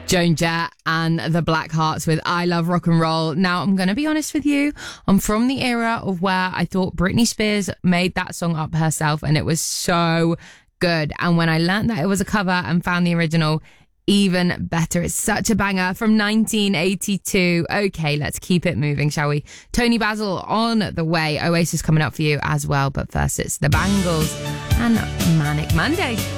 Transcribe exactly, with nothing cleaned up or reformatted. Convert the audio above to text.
Joan Jett and the Black Hearts with I Love Rock and Roll. Now, I'm going to be honest with you. I'm from the era of where I thought Britney Spears made that song up herself and it was so good. And when I learned that it was a cover and found the original, even better. It's such a banger from nineteen eighty-two. Okay, let's keep it moving, shall we? Tony Basil on the way. Oasis coming up for you as well. But first, it's the Bangles and Manic Monday.